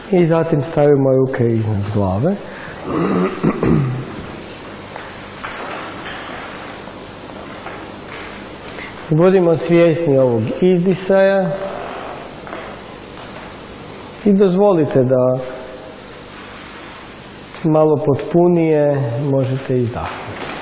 I zatim stavimo ruke iznad glave. Budimo svjesni ovog izdisaja i dozvolite da malo potpunije možete izdahnuti.